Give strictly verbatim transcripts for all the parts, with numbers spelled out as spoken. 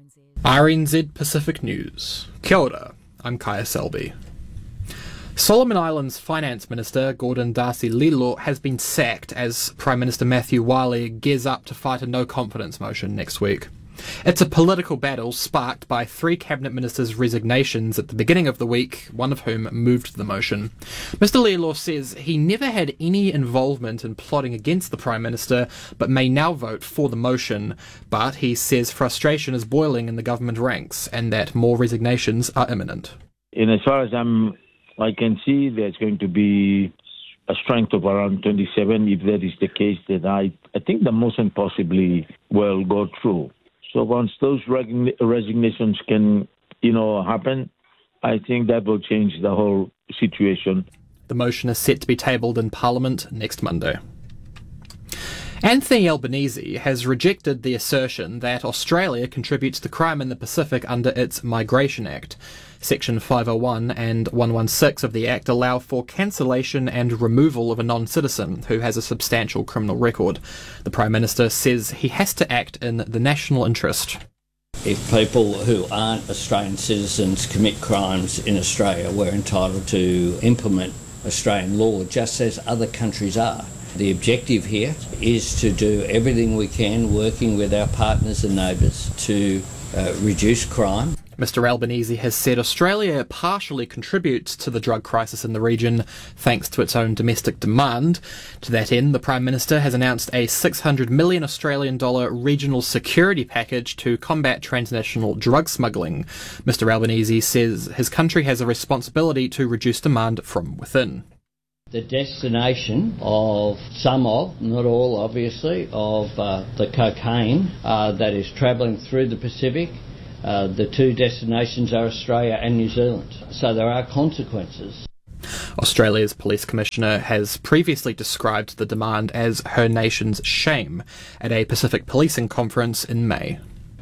R N Z Pacific News. Kia ora, I'm Kaya Selby. Solomon Islands Finance Minister Gordon Darcy Lilo has been sacked as Prime Minister Matthew Wiley gears up to fight a no-confidence motion next week. It's a political battle sparked by three cabinet ministers' resignations at the beginning of the week, one of whom moved the motion. Mister Lilo says he never had any involvement in plotting against the Prime Minister, but may now vote for the motion. But he says frustration is boiling in the government ranks and that more resignations are imminent. And as far as I'm, I can see, there's going to be a strength of around twenty-seven. If that is the case, then I, I think the motion possibly will go through. So once those resignations can, you know, happen, I think that will change the whole situation. The motion is set to be tabled in Parliament next Monday. Anthony Albanese has rejected the assertion that Australia contributes to crime in the Pacific under its Migration Act. Section five oh one and one sixteen of the Act allow for cancellation and removal of a non-citizen who has a substantial criminal record. The Prime Minister says he has to act in the national interest. If people who aren't Australian citizens commit crimes in Australia, we're entitled to implement Australian law just as other countries are. The objective here is to do everything we can, working with our partners and neighbours, to uh, reduce crime. Mister Albanese has said Australia partially contributes to the drug crisis in the region thanks to its own domestic demand. To that end, the Prime Minister has announced a six hundred million Australian dollar regional security package to combat transnational drug smuggling. Mister Albanese says his country has a responsibility to reduce demand from within. The destination of some of, not all obviously, of uh, the cocaine uh, that is travelling through the Pacific, uh, the two destinations are Australia and New Zealand. So there are consequences. Australia's Police Commissioner has previously described the demand as her nation's shame at a Pacific policing conference in May.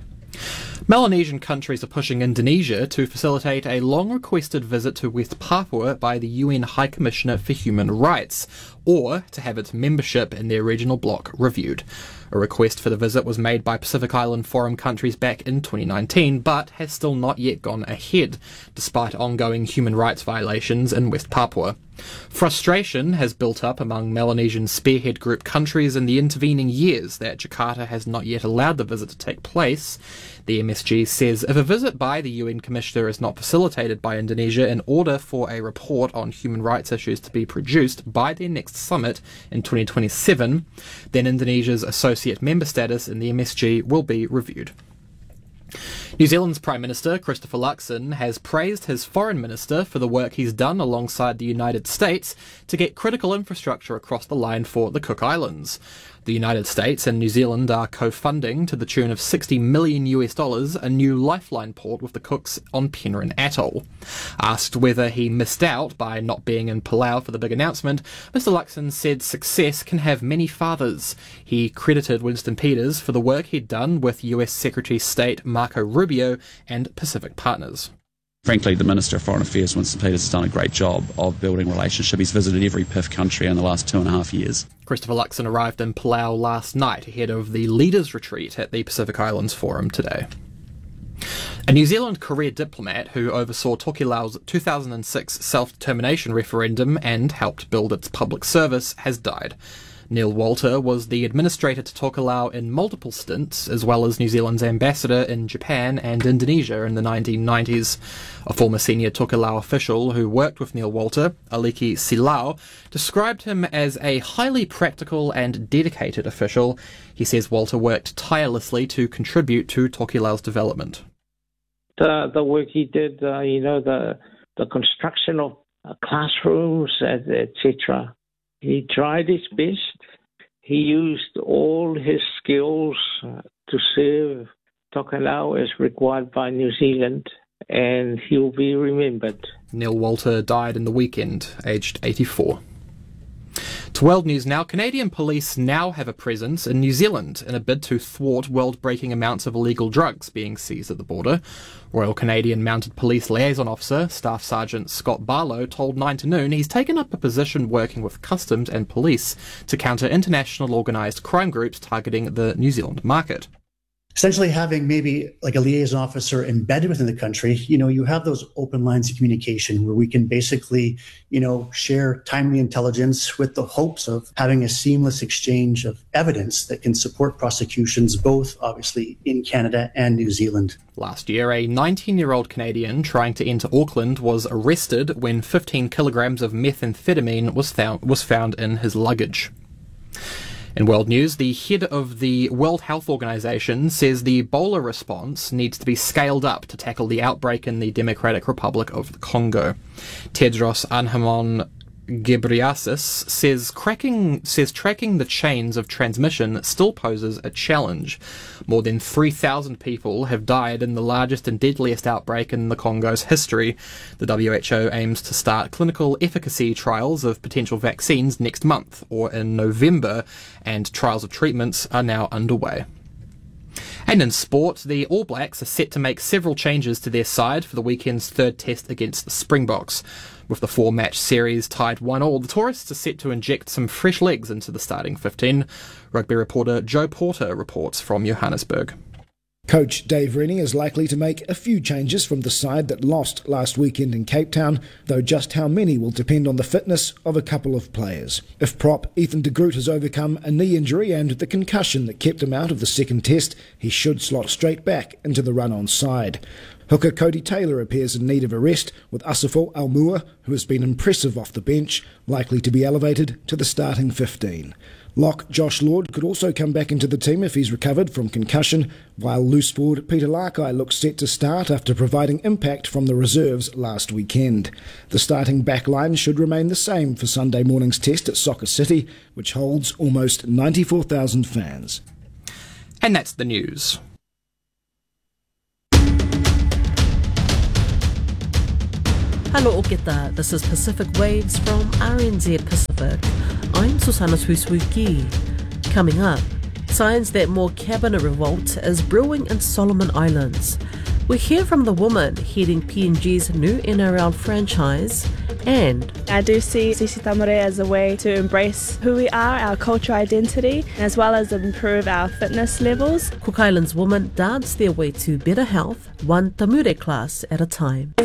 Melanesian countries are pushing Indonesia to facilitate a long-requested visit to West Papua by the U N High Commissioner for Human Rights, or to have its membership in their regional bloc reviewed. A request for the visit was made by Pacific Island Forum countries back in twenty nineteen, but has still not yet gone ahead, despite ongoing human rights violations in West Papua. Frustration has built up among Melanesian spearhead group countries in the intervening years that Jakarta has not yet allowed the visit to take place. The M S G says if a visit by the U N Commissioner is not facilitated by Indonesia in order for a report on human rights issues to be produced by their next summit in twenty twenty-seven, then Indonesia's associate member status in the M S G will be reviewed. New Zealand's Prime Minister, Christopher Luxon, has praised his Foreign Minister for the work he's done alongside the United States to get critical infrastructure across the line for the Cook Islands. The United States and New Zealand are co-funding, to the tune of sixty million US dollars, a new lifeline port with the Cooks on Penrhyn Atoll. Asked whether he missed out by not being in Palau for the big announcement, Mister Luxon said success can have many fathers. He credited Winston Peters for the work he'd done with U S Secretary of State Marco Rubio and Pacific partners. Frankly, the Minister of Foreign Affairs, Winston Peters, has done a great job of building relationship. He's visited every P I F country in the last two and a half years. Christopher Luxon arrived in Palau last night ahead of the Leaders' Retreat at the Pacific Islands Forum today. A New Zealand career diplomat who oversaw Tokelau's two thousand six self-determination referendum and helped build its public service has died. Neil Walter was the administrator to Tokelau in multiple stints, as well as New Zealand's ambassador in Japan and Indonesia in the nineteen nineties. A former senior Tokelau official who worked with Neil Walter, Aliki Silao, described him as a highly practical and dedicated official. He says Walter worked tirelessly to contribute to Tokelau's development. The, the work he did, uh, you know, the the construction of uh, classrooms, et cetera. He tried his best. He used all his skills uh, to serve Tokelau as required by New Zealand, and he'll be remembered. Neil Walter died in the weekend, aged eighty-four. To World News now, Canadian police now have a presence in New Zealand in a bid to thwart world-breaking amounts of illegal drugs being seized at the border. Royal Canadian Mounted Police Liaison Officer, Staff Sergeant Scott Barlow, told Nine to Noon he's taken up a position working with customs and police to counter international organised crime groups targeting the New Zealand market. essentially having maybe like a liaison officer embedded within the country, you know, you have those open lines of communication where we can basically, you know, share timely intelligence with the hopes of having a seamless exchange of evidence that can support prosecutions, both obviously in Canada and New Zealand. Last year, a nineteen-year-old Canadian trying to enter Auckland was arrested when fifteen kilograms of methamphetamine was found, was found in his luggage. In world news, the head of the World Health Organization says the Ebola response needs to be scaled up to tackle the outbreak in the Democratic Republic of the Congo. Tedros Adhanom Ghebreyesus says cracking says tracking the chains of transmission still poses a challenge. More than three thousand people have died in the largest and deadliest outbreak in the Congo's history. The W H O aims to start clinical efficacy trials of potential vaccines next month or in November, and trials of treatments are now underway. And in sport, the All Blacks are set to make several changes to their side for the weekend's third test against the Springboks. With the four-match series tied one all, the tourists are set to inject some fresh legs into the starting fifteen. Rugby reporter Joe Porter reports from Johannesburg. Coach Dave Rennie is likely to make a few changes from the side that lost last weekend in Cape Town, though just how many will depend on the fitness of a couple of players. If prop Ethan de Groot has overcome a knee injury and the concussion that kept him out of the second test, he should slot straight back into the run-on side. Hooker Cody Taylor appears in need of a rest, with Asafo Almua, who has been impressive off the bench, likely to be elevated to the starting fifteen. Lock Josh Lord could also come back into the team if he's recovered from concussion, while loose forward Peter Lakai looks set to start after providing impact from the reserves last weekend. The starting backline should remain the same for Sunday morning's test at Soccer City, which holds almost ninety-four thousand fans. And that's the news. Hello Oketa, this is Pacific Waves from R N Z Pacific. I'm Susanna Suisuki. Coming up, signs that more cabinet revolt is brewing in Solomon Islands. We hear from the woman heading P N G's new N R L franchise, and I do see Sisi Tamare as a way to embrace who we are, our cultural identity, as well as improve our fitness levels. Cook Islands women dance their way to better health, one tamure class at a time.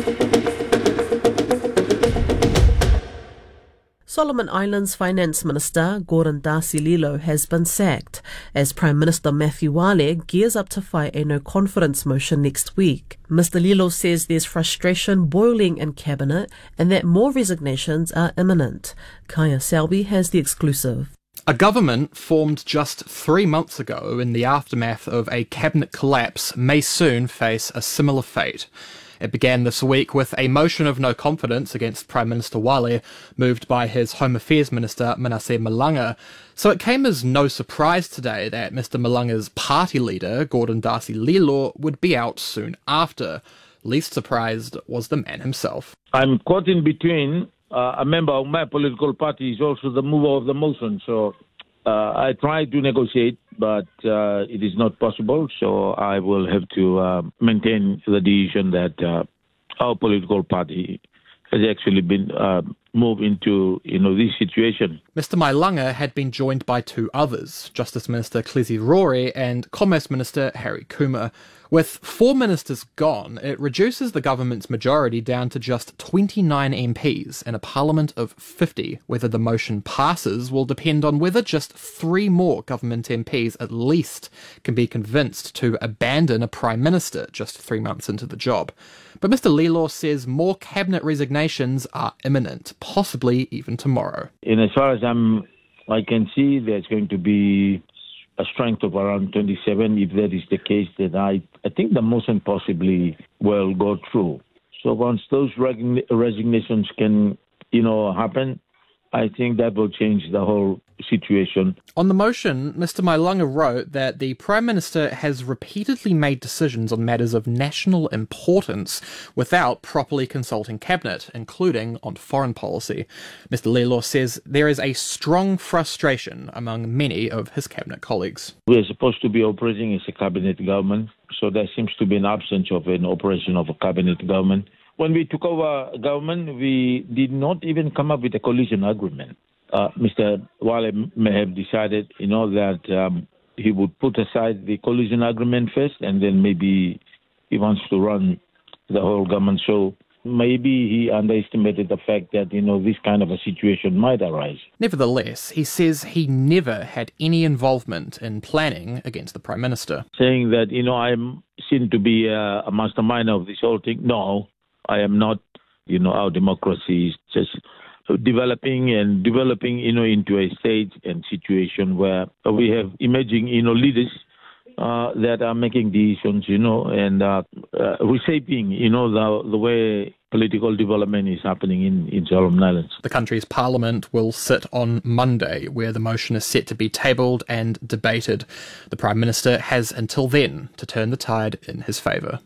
Solomon Islands Finance Minister Gordon Darcy Lilo has been sacked as Prime Minister Matthew Wale gears up to fight a no-confidence motion next week. Mister Lilo says there's frustration boiling in Cabinet and that more resignations are imminent. Kaya Selby has the exclusive. A government formed just three months ago in the aftermath of a cabinet collapse may soon face a similar fate. It began this week with a motion of no confidence against Prime Minister Wale, moved by his Home Affairs Minister Manasseh Malanga. So it came as no surprise today that Mister Malanga's party leader, Gordon Darcy Lilo, would be out soon after. Least surprised was the man himself. I'm caught in between. Uh, a member of my political party is also the mover of the motion, so uh, I tried to negotiate, but uh, it is not possible, so I will have to uh, maintain the decision that uh, our political party has actually been uh, moved into, you know, this situation. Mister Mailanga had been joined by two others, Justice Minister Clezi Rory and Commerce Minister Harry Kuma. With four ministers gone, it reduces the government's majority down to just twenty-nine M Ps in a parliament of fifty. Whether the motion passes will depend on whether just three more government M Ps at least can be convinced to abandon a prime minister just three months into the job. But Mister Lilo says more cabinet resignations are imminent, possibly even tomorrow. And as far as I'm, I can see, there's going to be a strength of around twenty-seven. If that is the case, then I, I think the motion possibly will go through. So once those reg- resignations can, you know, happen, I think that will change the whole situation. On the motion, Mister Mailanga wrote that the Prime Minister has repeatedly made decisions on matters of national importance without properly consulting Cabinet, including on foreign policy. Mister Lilo says there is a strong frustration among many of his Cabinet colleagues. We are supposed to be operating as a Cabinet government, so there seems to be an absence of an operation of a Cabinet government. When we took over government, we did not even come up with a coalition agreement. Uh, Mister Wale may have decided, you know, that um, he would put aside the coalition agreement first, and then maybe he wants to run the whole government. So maybe he underestimated the fact that, you know, this kind of a situation might arise. Nevertheless, he says he never had any involvement in planning against the Prime Minister. Saying that, you know, I'm seen to be a, a mastermind of this whole thing. No, I am not. You know, our democracy is just developing and developing, you know, into a state and situation where we have emerging, you know, leaders uh, that are making decisions, you know, and uh, uh, reshaping, you know, the, the way political development is happening in, in Solomon Islands. The country's parliament will sit on Monday, where the motion is set to be tabled and debated. The Prime Minister has until then to turn the tide in his favour.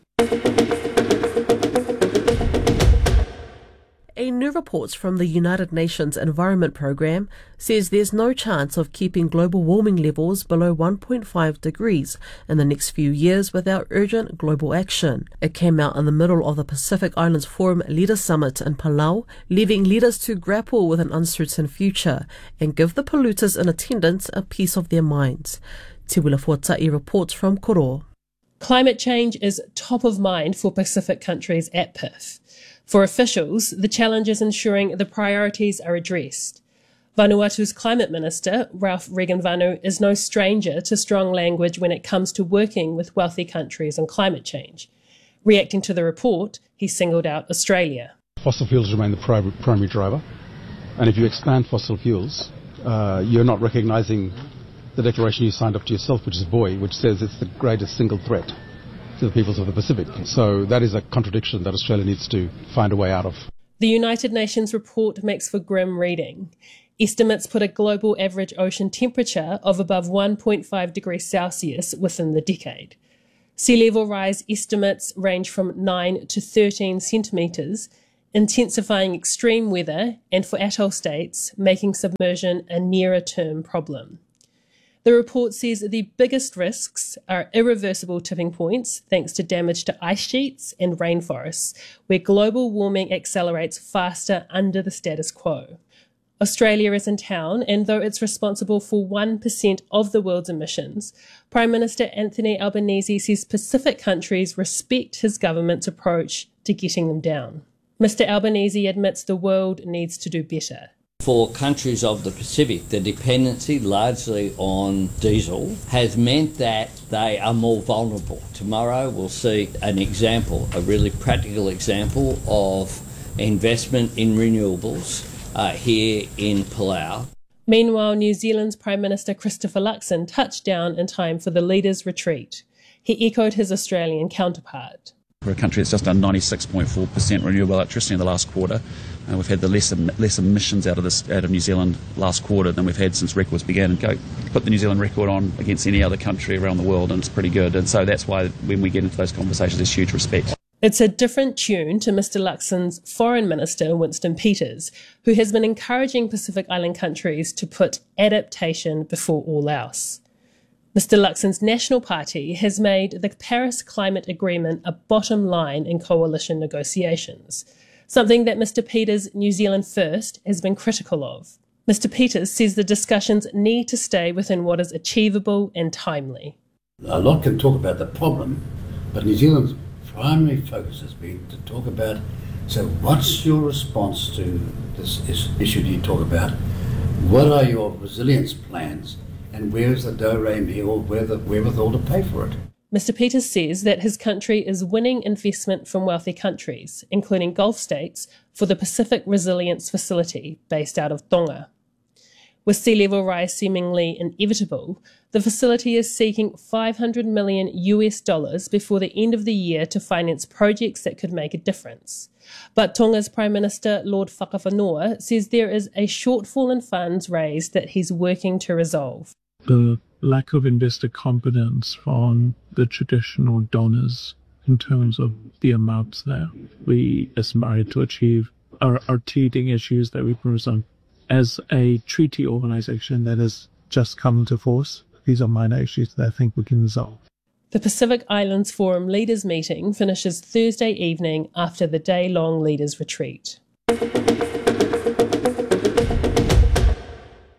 A new report from the United Nations Environment Programme says there's no chance of keeping global warming levels below one point five degrees in the next few years without urgent global action. It came out in the middle of the Pacific Islands Forum Leaders Summit in Palau, leaving leaders to grapple with an uncertain future and give the polluters in attendance a piece of their minds. Te Wila Fuatai reports from Koro. Climate change is top of mind for Pacific countries at P I F. For officials, the challenge is ensuring the priorities are addressed. Vanuatu's Climate Minister, Ralph Regenvanu, is no stranger to strong language when it comes to working with wealthy countries on climate change. Reacting to the report, he singled out Australia. Fossil fuels remain the pri- primary driver, and if you expand fossil fuels, uh, you're not recognising the declaration you signed up to yourself, which is B O I, which says it's the greatest single threat to the peoples of the Pacific. So that is a contradiction that Australia needs to find a way out of. The United Nations report makes for grim reading. Estimates put a global average ocean temperature of above one point five degrees Celsius within the decade. Sea level rise estimates range from nine to thirteen centimetres, intensifying extreme weather and, for atoll states, making submersion a nearer-term problem. The report says the biggest risks are irreversible tipping points thanks to damage to ice sheets and rainforests, where global warming accelerates faster under the status quo. Australia is in town, and though it's responsible for one percent of the world's emissions, Prime Minister Anthony Albanese says Pacific countries respect his government's approach to getting them down. Mister Albanese admits the world needs to do better. For countries of the Pacific, the dependency largely on diesel has meant that they are more vulnerable. Tomorrow we'll see an example, a really practical example of investment in renewables uh, here in Palau. Meanwhile, New Zealand's Prime Minister Christopher Luxon touched down in time for the leaders' retreat. He echoed his Australian counterpart. For a country that's just done ninety-six point four percent renewable electricity in the last quarter, uh, we've had the less, less emissions out of this out of New Zealand last quarter than we've had since records began. And go put the New Zealand record on against any other country around the world, and it's pretty good. And so that's why when we get into those conversations, there's huge respect. It's a different tune to Mister Luxon's Foreign Minister, Winston Peters, who has been encouraging Pacific Island countries to put adaptation before all else. Mister Luxon's National Party has made the Paris Climate Agreement a bottom line in coalition negotiations, something that Mister Peters' New Zealand First has been critical of. Mister Peters says the discussions need to stay within what is achievable and timely. A lot can talk about the problem, but New Zealand's primary focus has been to talk about, so what's your response to this issue you talk about? What are your resilience plans? And where is the do-re mi, or where the wherewithal to pay for it? Mister Peters says that his country is winning investment from wealthy countries, including Gulf states, for the Pacific Resilience Facility based out of Tonga. With sea level rise seemingly inevitable, the facility is seeking five hundred million US dollars before the end of the year to finance projects that could make a difference. But Tonga's Prime Minister, Lord Whakawhanua, says there is a shortfall in funds raised that he's working to resolve. The lack of investor confidence from the traditional donors in terms of the amounts that we aspire to achieve are, are teething issues that we present. As a treaty organization that has just come into force, these are minor issues that I think we can resolve. The Pacific Islands Forum Leaders Meeting finishes Thursday evening after the day-long Leaders Retreat.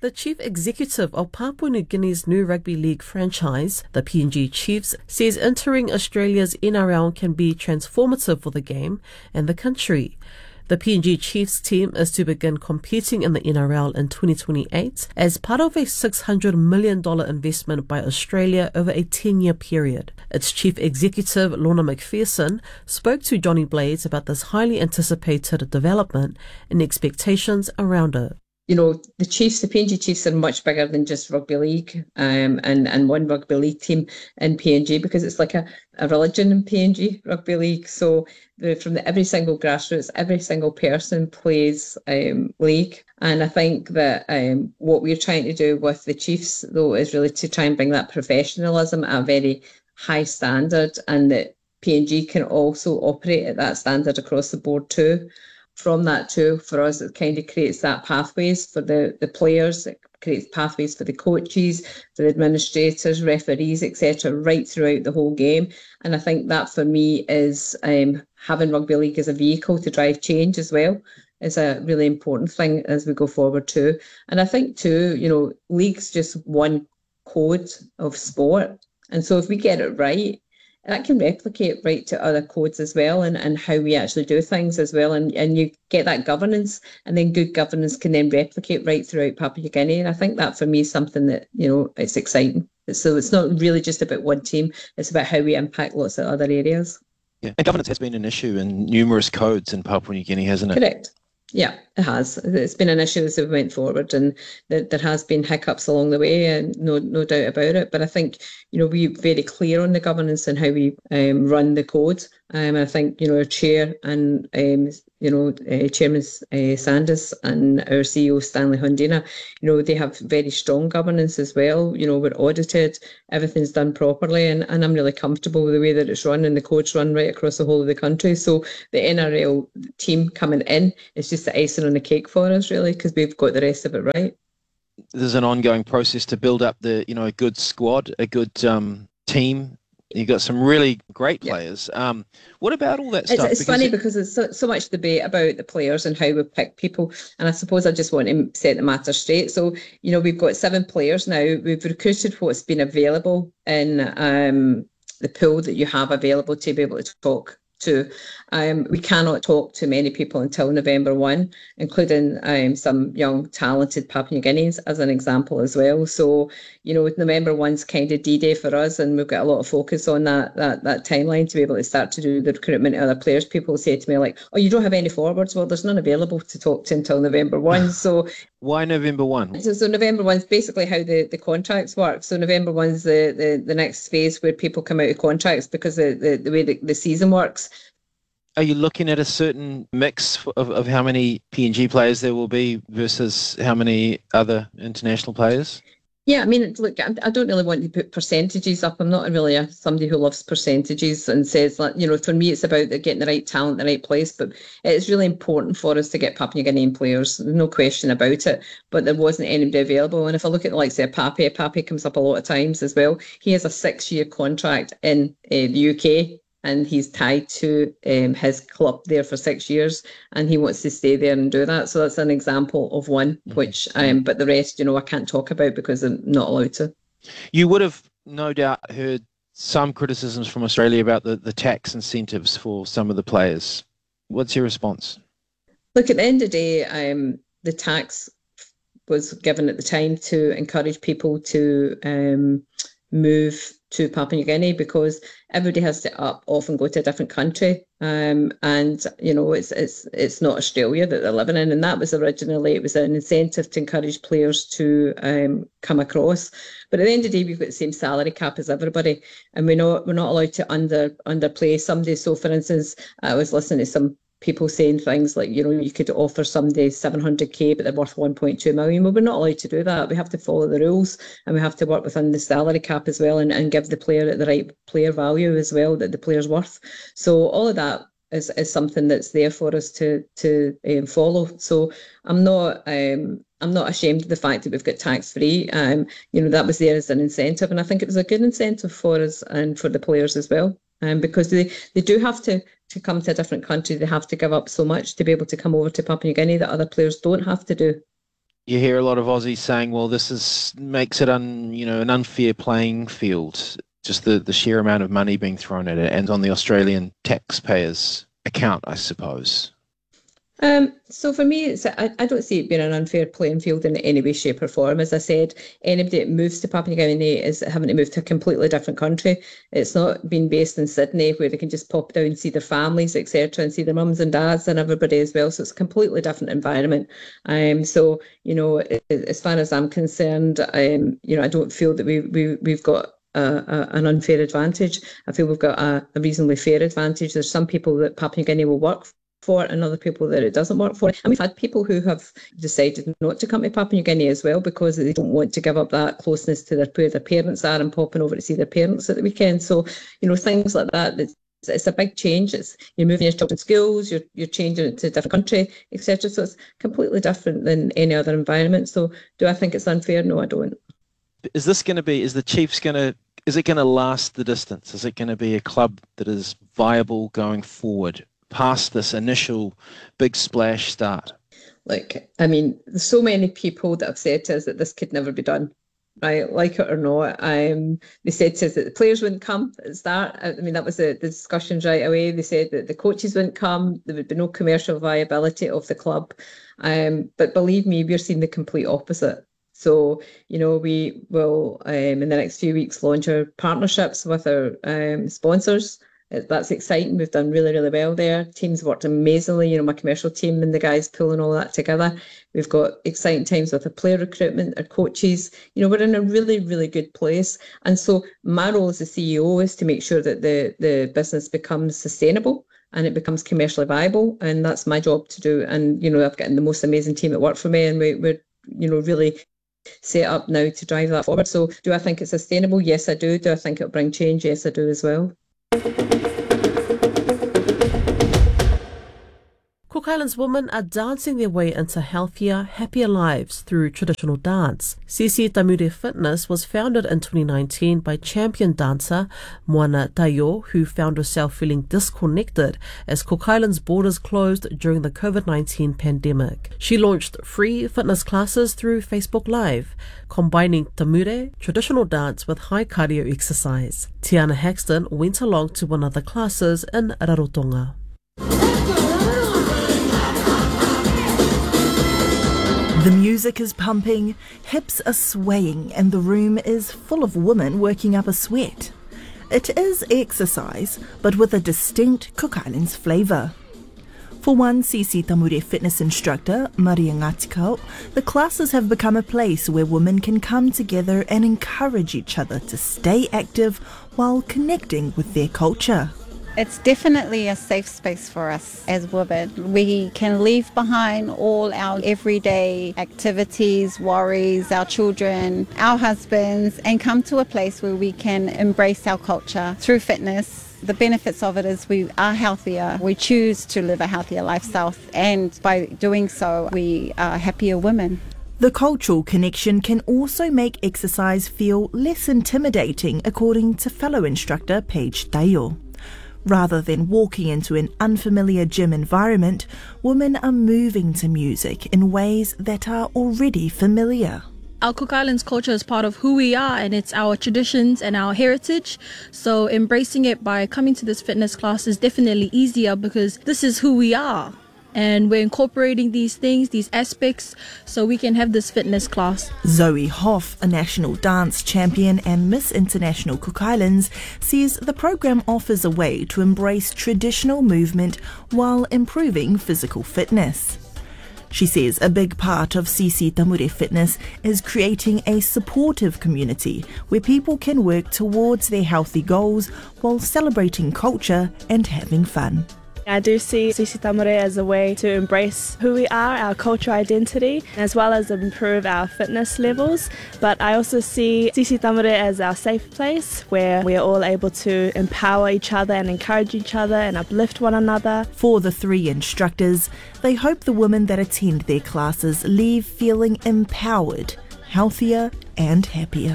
The chief executive of Papua New Guinea's new rugby league franchise, the P N G Chiefs, says entering Australia's N R L can be transformative for the game and the country. The P N G Chiefs team is to begin competing in the N R L in twenty twenty-eight as part of a six hundred million dollars investment by Australia over a ten-year period. Its chief executive, Lorna McPherson, spoke to Johnny Blades about this highly anticipated development and expectations around it. You know, the Chiefs, the P N G Chiefs are much bigger than just rugby league um, and, and one rugby league team in P N G, because it's like a, a religion in P N G rugby league. So the, from the, every single grassroots, every single person plays um, league. And I think that um, what we're trying to do with the Chiefs, though, is really to try and bring that professionalism at a very high standard, and that P N G can also operate at that standard across the board too. From that too, for us, it kind of creates that pathways for the, the players, it creates pathways for the coaches, for the administrators, referees, et cetera, right throughout the whole game. And I think that for me is um, having rugby league as a vehicle to drive change as well is a really important thing as we go forward too. And I think too, you know, league's just one code of sport. And so if we get it right, that can replicate right to other codes as well, and, and how we actually do things as well. And, and you get that governance, and then good governance can then replicate right throughout Papua New Guinea. And I think that for me is something that, you know, it's exciting. So it's not really just about one team, it's about how we impact lots of other areas. Yeah, and governance has been an issue in numerous codes in Papua New Guinea, hasn't it? Correct. Yeah, it has. It's been an issue as we went forward, and there, there has been hiccups along the way, and no no doubt about it. But I think, you know, we're very clear on the governance and how we um, run the code. Um, I think, you know, our chair and, um, you know, uh, Chairman uh, Sanders and our C E O Stanley Hundina, you know, they have very strong governance as well. You know, we're audited, everything's done properly, and, and I'm really comfortable with the way that it's run, and the code's run right across the whole of the country. So the N R L team coming in is just the icing on the cake for us, really, because we've got the rest of it right. There's an ongoing process to build up the, you know, a good squad, a good um, team. You've got some really great players. Yeah. Um, what about all that stuff? It's, it's because funny it... because there's so, so much debate about the players and how we pick people. And I suppose I just want to set the matter straight. So, you know, we've got seven players now. We've recruited what's been available in um, the pool that you have available to be able to talk to. Um, we cannot talk to many people until November first, including um, some young, talented Papua New Guineans as an example as well. So, you know, November first kind of D-Day for us, and we've got a lot of focus on that that that timeline to be able to start to do the recruitment of other players. People say to me like, oh, you don't have any forwards? Well, there's none available to talk to until November first. So why November first? So, so November first is basically how the, the contracts work. So November first is the, the, the next phase where people come out of contracts, because the, the, the way the, the season works. Are you looking at a certain mix of, of how many P N G players there will be versus how many other international players? Yeah, I mean, look, I don't really want to put percentages up. I'm not really a, somebody who loves percentages and says, like, you know, for me, it's about getting the right talent in the right place. But it's really important for us to get Papua New Guinean players, no question about it. But there wasn't anybody available. And if I look at the likes of Pape, Pape comes up a lot of times as well. He has a six-year contract in uh, the U K. And he's tied to um, his club there for six years, and he wants to stay there and do that. So that's an example of one, which, um, but the rest, you know, I can't talk about because I'm not allowed to. You would have no doubt heard some criticisms from Australia about the, the tax incentives for some of the players. What's your response? Look, at the end of the day, um, the tax was given at the time to encourage people to um, move to Papua New Guinea, because everybody has to up off and go to a different country, um, and you know it's it's it's not Australia that they're living in, and that was originally, it was an incentive to encourage players to um, come across. But at the end of the day, we've got the same salary cap as everybody, and we're not we're not allowed to under underplay somebody. So, for instance, I was listening to some people saying things like, you know, you could offer somebody seven hundred K, but they're worth one point two million. Well, we're not allowed to do that. We have to follow the rules, and we have to work within the salary cap as well, and, and give the player the right player value as well that the player's worth. So all of that is, is something that's there for us to to um, follow. So I'm not um, I'm not ashamed of the fact that we've got tax free. Um, you know, that was there as an incentive, and I think it was a good incentive for us and for the players as well. Um, because they, they do have to, to come to a different country. They have to give up so much to be able to come over to Papua New Guinea that other players don't have to do. You hear a lot of Aussies saying, well, this is makes it un, you know, an unfair playing field, just the, the sheer amount of money being thrown at it and on the Australian taxpayers' account, I suppose. Um, so for me, it's, I, I don't see it being an unfair playing field in any way, shape or form. As I said, anybody that moves to Papua New Guinea is having to move to a completely different country. It's not being based in Sydney where they can just pop down and see their families, et cetera, and see their mums and dads and everybody as well. So it's a completely different environment. Um, so, you know, as far as I'm concerned, um, you know, I don't feel that we, we, we've got Uh, uh, an unfair advantage. I feel we've got a, a reasonably fair advantage. There's some people that Papua New Guinea will work for and other people that it doesn't work for. And we've had people who have decided not to come to Papua New Guinea as well because they don't want to give up that closeness to their, where their parents are and popping over to see their parents at the weekend. So, you know, things like that, it's, it's a big change. It's you're moving your children's schools, you're you're changing it to a different country, et cetera. So it's completely different than any other environment. So do I think it's unfair? No, I don't. Is this going to be, is the Chiefs going to, is it going to last the distance? Is it going to be a club that is viable going forward past this initial big splash start? Like, I mean, there's so many people that have said to us that this could never be done, right? Like it or not. Um, they said to us that the players wouldn't come at the start. I mean, that was the, the discussions right away. They said that the coaches wouldn't come. There would be no commercial viability of the club. Um, but believe me, we're seeing the complete opposite. So, you know, we will, um, in the next few weeks, launch our partnerships with our um, sponsors. That's exciting. We've done really, really well there. Teams worked amazingly, you know, my commercial team and the guys pulling all that together. We've got exciting times with our player recruitment, our coaches. You know, we're in a really, really good place. And so my role as the C E O is to make sure that the, the business becomes sustainable and it becomes commercially viable. And that's my job to do. And, you know, I've got the most amazing team that work for me and we, we're, you know, really set up now to drive that forward. So do I think it's sustainable? Yes, I do. Do I think it'll bring change? Yes, I do as well. Cook Islands women are dancing their way into healthier, happier lives through traditional dance. Sisi Tamure Fitness was founded in twenty nineteen by champion dancer Moana Tayo, who found herself feeling disconnected as Cook Islands' borders closed during the COVID nineteen pandemic. She launched free fitness classes through Facebook Live, combining Tamure, traditional dance with high cardio exercise. Tiana Haxton went along to one of the classes in Rarotonga. The music is pumping, hips are swaying, and the room is full of women working up a sweat. It is exercise, but with a distinct Cook Islands flavour. For one Sisi Tamure fitness instructor, Maria Ngatikau, the classes have become a place where women can come together and encourage each other to stay active while connecting with their culture. It's definitely a safe space for us as women. We can leave behind all our everyday activities, worries, our children, our husbands, and come to a place where we can embrace our culture through fitness. The benefits of it is we are healthier. We choose to live a healthier lifestyle, and by doing so, we are happier women. The cultural connection can also make exercise feel less intimidating, according to fellow instructor Paige Tayo. Rather than walking into an unfamiliar gym environment, women are moving to music in ways that are already familiar. Our Cook Islands culture is part of who we are, and it's our traditions and our heritage. So embracing it by coming to this fitness class is definitely easier because this is who we are. And we're incorporating these things, these aspects, so we can have this fitness class. Zoe Hoff, a national dance champion and Miss International Cook Islands, says the program offers a way to embrace traditional movement while improving physical fitness. She says a big part of Sisi Tamure Fitness is creating a supportive community where people can work towards their healthy goals while celebrating culture and having fun. I do see Sisi Tamure as a way to embrace who we are, our cultural identity, as well as improve our fitness levels. But I also see Sisi Tamure as our safe place where we are all able to empower each other and encourage each other and uplift one another. For the three instructors, they hope the women that attend their classes leave feeling empowered, healthier and happier.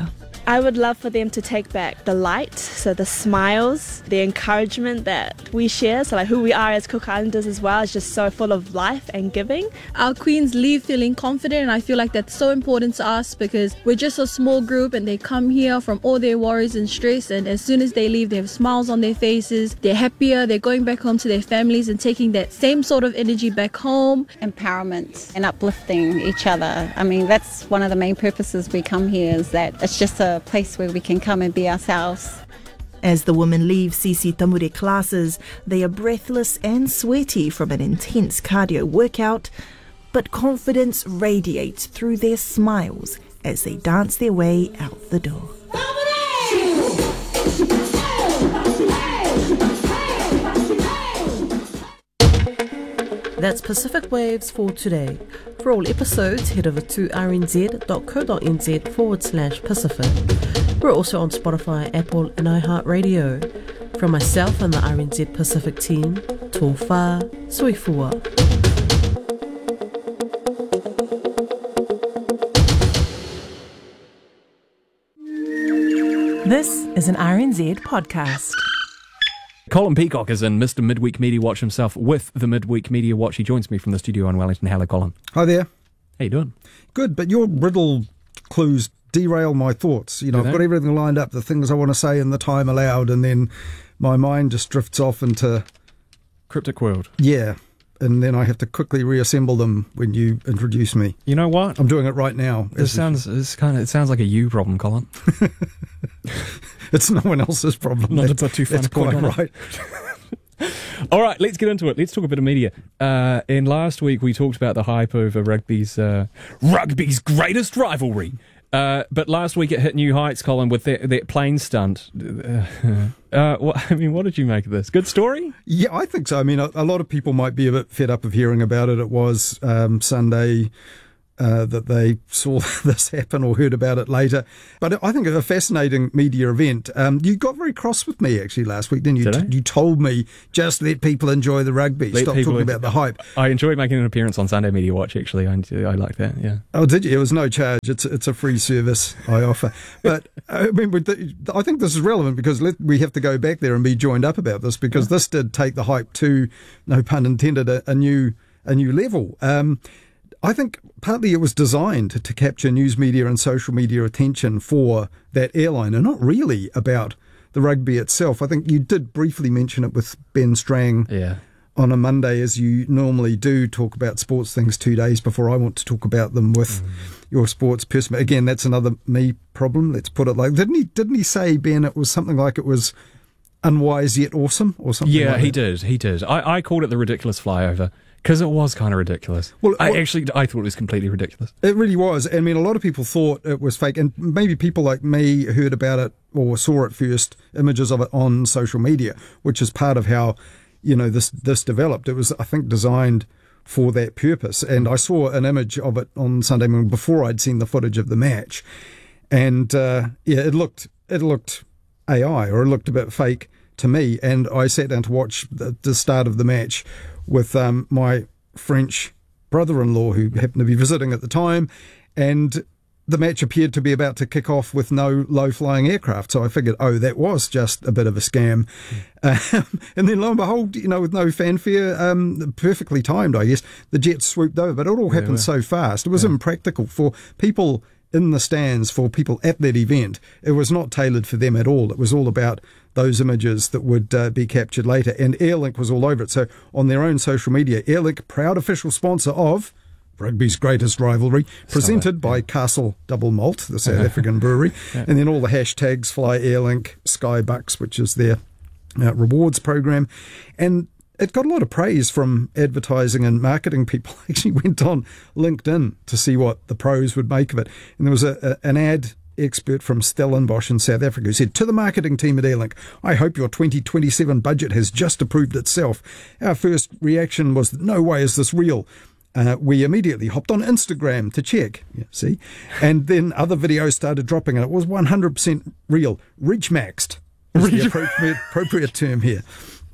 I would love for them to take back the light, so the smiles, the encouragement that we share, so like who we are as Cook Islanders as well is just so full of life and giving. Our queens leave feeling confident, and I feel like that's so important to us because we're just a small group and they come here from all their worries and stress, and as soon as they leave they have smiles on their faces, they're happier, they're going back home to their families and taking that same sort of energy back home. Empowerment and uplifting each other. I mean, that's one of the main purposes we come here, is that it's just a place where we can come and be ourselves. As the women leave Sisi Tamure classes, they are breathless and sweaty from an intense cardio workout, but confidence radiates through their smiles as they dance their way out the door. That's Pacific Waves for today. For all episodes, head over to rnz.co.nz forward slash Pacific. We're also on Spotify, Apple and iHeartRadio. From myself and the R N Z Pacific team, tō whā, soifua. This is an R N Z podcast. Colin Peacock is in Mister Midweek Media Watch himself with the Midweek Media Watch. He joins me from the studio in Wellington. Hello, Colin. Hi there. How you doing? Good, but your riddle clues derail my thoughts. You know, Do I've they? got everything lined up, the things I want to say in the time allowed, and then my mind just drifts off into... Cryptic world. Yeah, and then I have to quickly reassemble them when you introduce me. You know what? I'm doing it right now. This sounds it's kind of it sounds like a you problem, Colin. It's no one else's problem. Not to That's- put too fine that's a point quite on it. right. All right, let's get into it. Let's talk a bit of media. Uh, and last week we talked about the hype over rugby's uh, rugby's greatest rivalry. Uh, but last week it hit new heights, Colin, with that, that plane stunt. Uh, uh, what, I mean, what did you make of this? Good story? Yeah, I think so. I mean, a, a lot of people might be a bit fed up of hearing about it. It was um, Sunday uh, that they saw this happen or heard about it later. But I think a fascinating media event. Um, you got very cross with me, actually, last week, didn't you? Did I? T- you told me, just let people enjoy the rugby. Let Stop people talking enjoy- about the hype. I enjoyed making an appearance on Sunday Media Watch, actually. I, I like that, yeah. Oh, did you? It was no charge. It's it's a free service I offer. But I mean, with the, I think this is relevant because let, we have to go back there and be joined up about this because yeah. this did take the hype to, no pun intended, a, a new a new level. Um, I think partly it was designed to capture news media and social media attention for that airline and not really about the rugby itself. I think you did briefly mention it with Ben Strang yeah. on a Monday, as you normally do, talk about sports things two days before I want to talk about them with mm. your sports person. Again, that's another me problem. Let's put it like, didn't he, didn't he say, Ben, it was something like it was unwise yet awesome or something Yeah, like he that? did. He did. I, I called it the ridiculous flyover. Because it was kind of ridiculous. Well, I well, actually, I thought it was completely ridiculous. It really was. I mean, a lot of people thought it was fake, and maybe people like me heard about it or saw it first, images of it on social media, which is part of how, you know, this this developed. It was, I think, designed for that purpose. And I saw an image of it on Sunday morning before I'd seen the footage of the match, and uh, yeah, it looked it looked A I or it looked a bit fake to me. And I sat down to watch the, the start of the match with um, my French brother-in-law who happened to be visiting at the time, and the match appeared to be about to kick off with no low-flying aircraft. So I figured, oh, that was just a bit of a scam. Mm. Um, and then lo and behold, you know, with no fanfare, um, perfectly timed, I guess, the jets swooped over. But it all happened yeah, so fast. It was yeah. impractical for people in the stands, for people at that event. It was not tailored for them at all. It was all about those images that would uh, be captured later. And Airlink was all over it. So on their own social media, Airlink, proud official sponsor of rugby's greatest rivalry, presented by Castle Double Malt, the South African brewery. Yeah. And then all the hashtags, Fly Airlink, Sky Bucks, which is their uh, rewards program. And it got a lot of praise from advertising and marketing people. Actually went on LinkedIn to see what the pros would make of it. And there was a, a, an ad expert from Stellenbosch in South Africa who said, to the marketing team at Airlink, I hope your twenty twenty-seven budget has just approved itself. Our first reaction was, no way is this real. Uh, we immediately hopped on Instagram to check, yeah, see, and then other videos started dropping and it was one hundred percent real. Reach maxed is the appropriate, appropriate term here.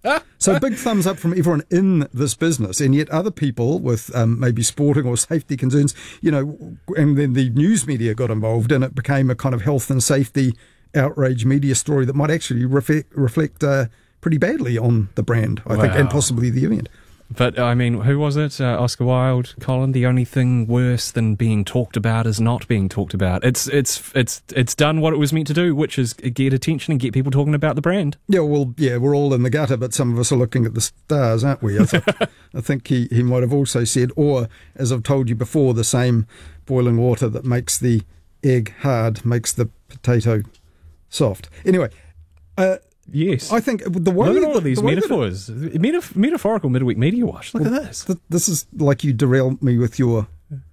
So big thumbs up from everyone in this business, and yet other people with um, maybe sporting or safety concerns, you know, and then the news media got involved and it became a kind of health and safety outrage media story that might actually reflect, reflect uh, pretty badly on the brand, I wow. think, and possibly the event. But, I mean, who was it? Uh, Oscar Wilde, Colin, the only thing worse than being talked about is not being talked about. It's it's it's it's done what it was meant to do, which is get attention and get people talking about the brand. Yeah, well, yeah, we're all in the gutter, but some of us are looking at the stars, aren't we? I, th- I think he, he might have also said, or, as I've told you before, the same boiling water that makes the egg hard makes the potato soft. Anyway, uh, yes, I think the way look at all that, of these the metaphors, it, Metaf- metaphorical midweek media wash. Look well, at this. Th- this is like you derailed me with your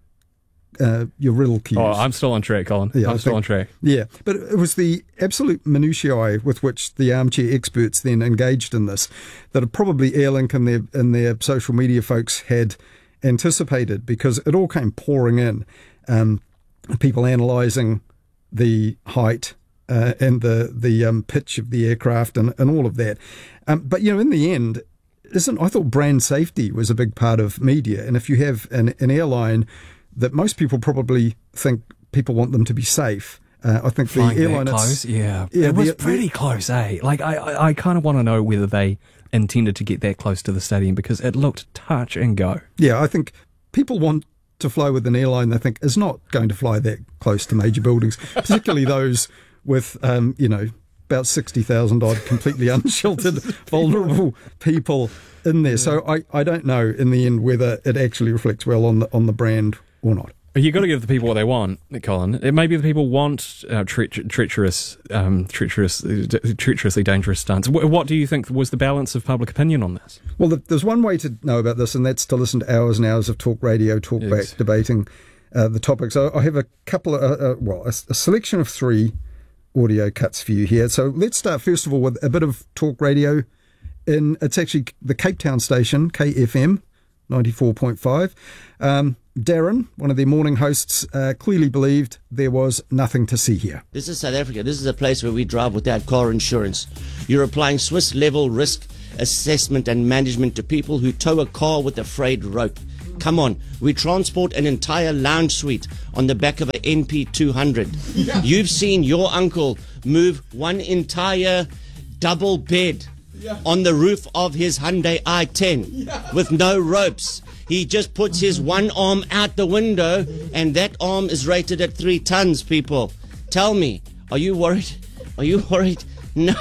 uh, your riddle cues. Oh, I'm still on track, Colin. Yeah, I'm I still think, on track. Yeah, but it was the absolute minutiae with which the armchair experts then engaged in this that probably Airlink and their and their social media folks had anticipated, because it all came pouring in. Um, people analysing the height. Uh, and the the um, pitch of the aircraft and, and all of that. Um, but, you know, in the end, isn't I thought brand safety was a big part of media. And if you have an, an airline that most people probably think people want them to be safe, uh, I think Flying the airline... that close, yeah. yeah. It was the, pretty the, close, eh? Like, I, I, I kind of want to know whether they intended to get that close to the stadium, because it looked touch and go. Yeah, I think people want to fly with an airline they think is not going to fly that close to major buildings, particularly those with, um, you know, about sixty thousand odd completely unsheltered, vulnerable people in there. So I, I don't know in the end whether it actually reflects well on the on the brand or not. You've got to give the people what they want, Colin. It maybe the people want uh, tre- treacherous, um, treacherous, d- treacherously dangerous stunts. W- what do you think was the balance of public opinion on this? Well, the, there's one way to know about this, and that's to listen to hours and hours of talk radio, talk yes. back, debating uh, the topics. I, I have a couple of, uh, uh, well, a, a selection of three audio cuts for you here. So let's start first of all with a bit of talk radio. In it's actually the Cape Town station, K F M ninety-four point five. Um, Darren, one of their morning hosts, uh, clearly believed there was nothing to see here. This is South Africa. This is a place where we drive without car insurance. You're applying Swiss level risk assessment and management to people who tow a car with a frayed rope. Come on, we transport an entire lounge suite on the back of an N P two hundred. Yeah. You've seen your uncle move one entire double bed yeah. on the roof of his Hyundai i ten yeah. with no ropes. He just puts his one arm out the window, and that arm is rated at three tons, people. Tell me, are you worried? Are you worried? No,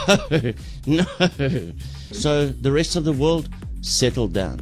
no. So the rest of the world, settle down.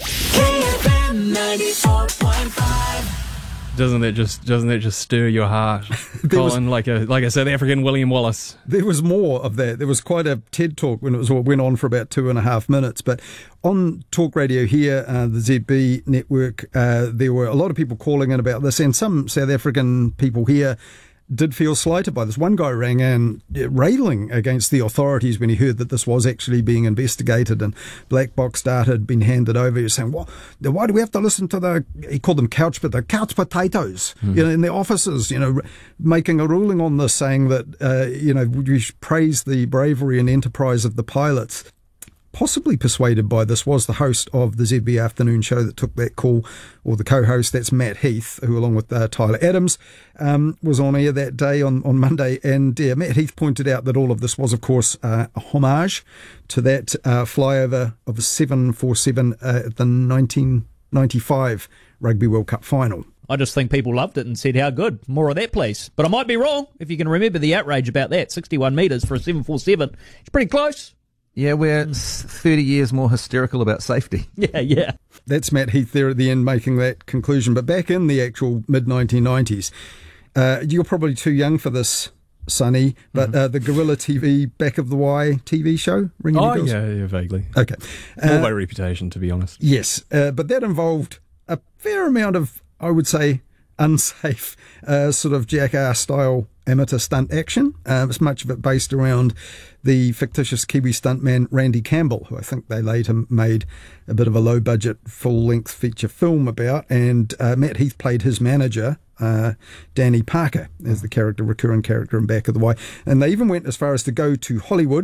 ninety-four point five. Doesn't it just doesn't it just stir your heart, Colin? Was, like a like a South African William Wallace. There was more of that. There was quite a TED talk when it was went on for about two and a half minutes. But on talk radio here, uh, the Z B network, uh, there were a lot of people calling in about this, and some South African people here did feel slighted by this. One guy rang in railing against the authorities when he heard that this was actually being investigated and black box data had been handed over. He was saying, well, why do we have to listen to the, he called them couch, but the couch potatoes, mm. you know, in the offices, you know, making a ruling on this, saying that, uh, you know, we should praise the bravery and enterprise of the pilots. Possibly persuaded by this was the host of the Z B afternoon show that took that call, or the co-host, that's Matt Heath, who along with uh, Tyler Adams um, was on air that day on, on Monday. And uh, Matt Heath pointed out that all of this was, of course, uh, a homage to that uh, flyover of a seven forty-seven uh, at the nineteen ninety-five Rugby World Cup final. I just think people loved it and said how good, more of that please. But I might be wrong, if you can remember the outrage about that, sixty-one metres for a seven forty-seven. It's pretty close. Yeah, we're thirty years more hysterical about safety. Yeah, yeah. That's Matt Heath there at the end making that conclusion. But back in the actual mid nineteen nineties, uh, you're probably too young for this, Sonny, but mm-hmm. uh, the Guerrilla T V Back of the Y T V show? Ringing oh, yeah, yeah, vaguely. Okay. More uh, by reputation, to be honest. Yes, uh, but that involved a fair amount of, I would say, unsafe uh, sort of jackass-style amateur stunt action. Um, it's much of it based around the fictitious Kiwi stuntman Randy Campbell, who I think they later made a bit of a low-budget, full-length feature film about, and uh, Matt Heath played his manager, uh, Danny Parker, as the character, recurring character in Back of the Y. And they even went as far as to go to Hollywood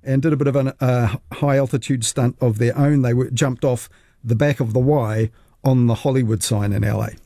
and did a bit of a uh, high altitude stunt of their own. They were, jumped off the back of the Y on the Hollywood sign in L A.